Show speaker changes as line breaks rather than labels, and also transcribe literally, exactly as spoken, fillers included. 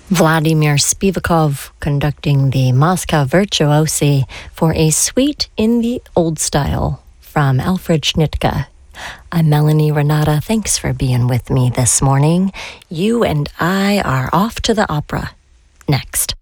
Vladimir Spivakov conducting the Moscow Virtuosi for a suite in the old style from Alfred Schnittke. I'm Melanie Renata. Thanks for being with me this morning. You and I are off to the opera next.